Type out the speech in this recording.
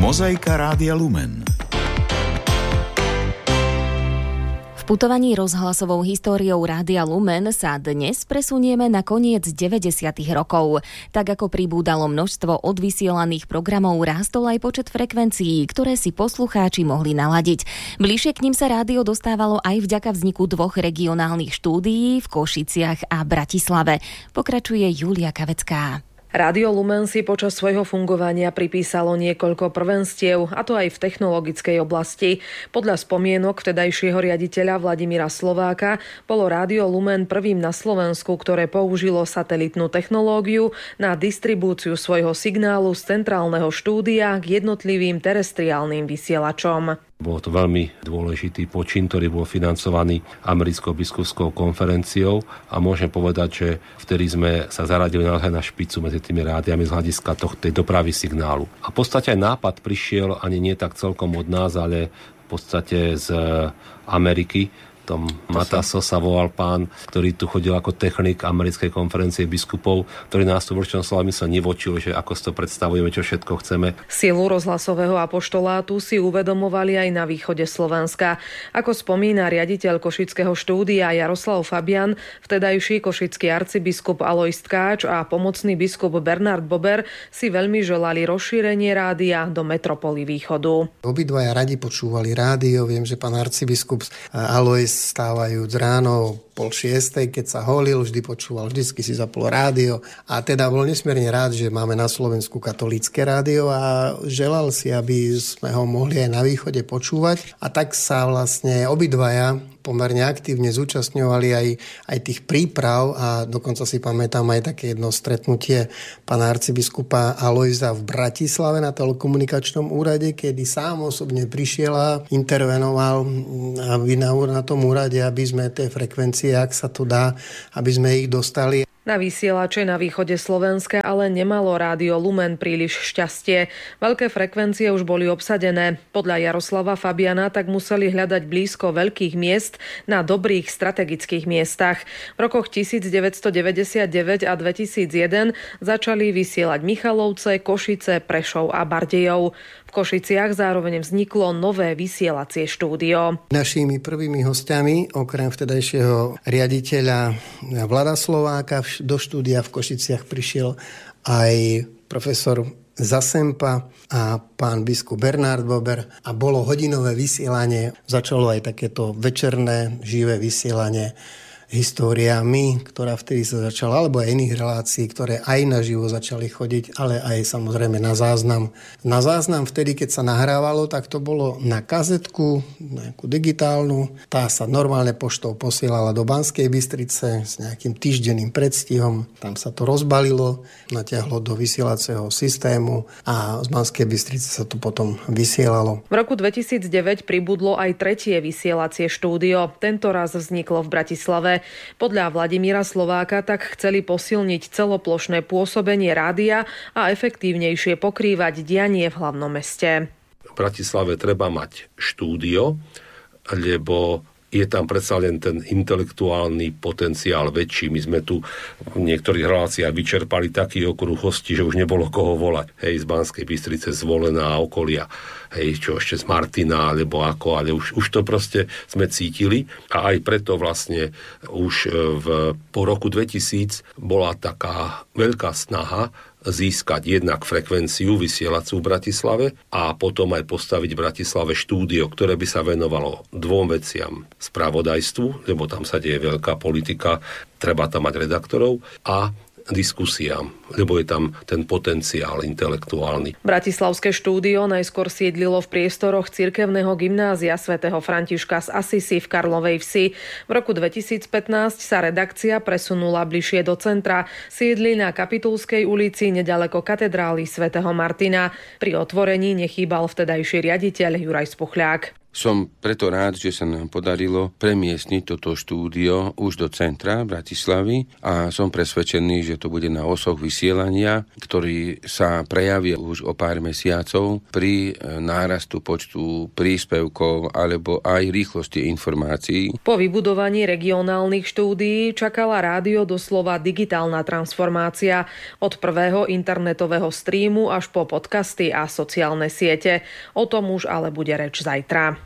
Mozaika Rádia Lumen. V putovaní rozhlasovou históriou Rádia Lumen sa dnes presunieme na koniec 90. rokov. Tak ako pribúdalo množstvo odvysielaných programov, rástol aj počet frekvencií, ktoré si poslucháči mohli naladiť. Bližšie k ním sa rádio dostávalo aj vďaka vzniku dvoch regionálnych štúdií v Košiciach a Bratislave. Pokračuje Julia Kavecká. Rádio Lumen si počas svojho fungovania pripísalo niekoľko prvenstiev, a to aj v technologickej oblasti. Podľa spomienok vtedajšieho riaditeľa Vladimíra Slováka bolo Rádio Lumen prvým na Slovensku, ktoré použilo satelitnú technológiu na distribúciu svojho signálu z centrálneho štúdia k jednotlivým terestriálnym vysielačom. Bolo to veľmi dôležitý počin, ktorý bol financovaný Americkou biskupskou konferenciou a môžem povedať, že vtedy sme sa zaradili na špicu medzi tými rádiami z hľadiska tej dopravy signálu. A v podstate aj nápad prišiel ani nie tak celkom od nás, ale v podstate z Ameriky. Tom Mataso sa volal pán, ktorý tu chodil ako technik Americkej konferencie biskupov, ktorý nás tu v určitom slova mysle nevočil, že ako si to predstavujeme, čo všetko chceme. Silu rozhlasového apoštolátu si uvedomovali aj na východe Slovenska. Ako spomína riaditeľ košického štúdia Jaroslav Fabian, vtedajší košický arcibiskup Alojz Tkáč a pomocný biskup Bernard Bober si veľmi želali rozšírenie rádia do metropoly východu. Obidvaja radi počúvali rádio. Viem, že pán arcibiskup Alojz stávajúc ráno 5:30, keď sa holil, vždy počúval, vždycky si zapol rádio a teda bol nesmierne rád, že máme na Slovensku katolícke rádio a želal si, aby sme ho mohli aj na východe počúvať. A tak sa vlastne obidvaja pomerne aktívne zúčastňovali aj tých príprav a dokonca si pamätám aj také jedno stretnutie pána arcibiskupa Alojza v Bratislave na telekomunikačnom úrade, kedy sám osobne prišiel a intervenoval na tom úrade, aby sme tie frekvencie, ak sa to dá, aby sme ich dostali. Na vysielače na východe Slovenska ale nemalo Rádio Lumen príliš šťastie. Veľké frekvencie už boli obsadené. Podľa Jaroslava Fabiana tak museli hľadať blízko veľkých miest na dobrých strategických miestach. V rokoch 1999 a 2001 začali vysielať Michalovce, Košice, Prešov a Bardejov. V Košiciach zároveň vzniklo nové vysielacie štúdio. Našimi prvými hostiami, okrem vtedajšieho riaditeľa Vlada Slováka, do štúdia v Košiciach prišiel aj profesor Zasempa a pán biskup Bernard Bober a bolo hodinové vysielanie. Začalo aj takéto večerné živé vysielanie históriami, ktorá vtedy sa začala, alebo aj iných relácií, ktoré aj naživo začali chodiť, ale aj samozrejme na záznam. Na záznam vtedy, keď sa nahrávalo, tak to bolo na kazetku, nejakú digitálnu. Tá sa normálne poštou posielala do Banskej Bystrice s nejakým týždenným predstihom. Tam sa to rozbalilo, natiahlo do vysielacieho systému a z Banskej Bystrice sa to potom vysielalo. V roku 2009 pribudlo aj tretie vysielacie štúdio. Tento raz vzniklo v Bratislave. Podľa Vladimíra Slováka tak chceli posilniť celoplošné pôsobenie rádia a efektívnejšie pokrývať dianie v hlavnom meste. V Bratislave treba mať štúdio, lebo je tam predsa len ten intelektuálny potenciál väčší. My sme tu v niektorých reláciách vyčerpali taký okruh hostí, že už nebolo koho volať. Hej, z Banskej Bystrice, Zvolená a okolia. Hej, čo ešte z Martina, alebo ako, ale už to proste sme cítili. A aj preto vlastne už po roku 2000 bola taká veľká snaha získať jednak frekvenciu vysielacú v Bratislave a potom aj postaviť v Bratislave štúdio, ktoré by sa venovalo dvom veciam. Spravodajstvu, lebo tam sa deje veľká politika, treba tam mať redaktorov a diskusiám, lebo je tam ten potenciál intelektuálny. Bratislavské štúdio najskôr sídlilo v priestoroch cirkevného gymnázia svätého Františka z Assisi v Karlovej Vsi. V roku 2015 sa redakcia presunula bližšie do centra. Sídli na Kapitulskej ulici nedaleko katedrály svätého Martina. Pri otvorení nechýbal vtedajší riaditeľ Juraj Spuchľák. Som preto rád, že sa nám podarilo premiestniť toto štúdio už do centra Bratislavy a som presvedčený, že to bude na osoch vysielania, ktorý sa prejaví už o pár mesiacov pri nárastu počtu príspevkov alebo aj rýchlosti informácií. Po vybudovaní regionálnych štúdií čakala rádio doslova digitálna transformácia od prvého internetového streamu až po podcasty a sociálne siete. O tom už ale bude reč zajtra.